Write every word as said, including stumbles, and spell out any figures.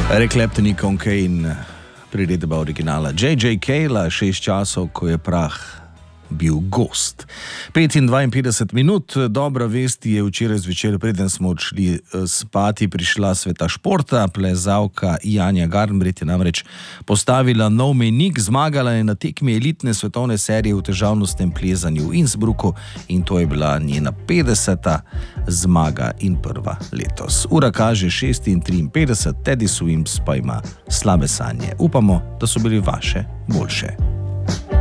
Eric Clapton in Cocaine, priredba originala J J Cale, šest časov, ko je prah bil gost. petindvainpetdeset minut, dobra vest je včeraj zvečer, preden smo odšli spati, prišla sveta športa. Plezalka Janja Garnbret je namreč postavila nov mejnik, zmagala je na tekmi elitne svetovne serije v težavnostnem plezanju v Innsbrucku in to je bila njena petdeseta zmaga in prva letos. Ura kaže šest in triinpetdeset, Teddy Swims pa ima slabe sanje. Upamo, da so bili vaše boljše.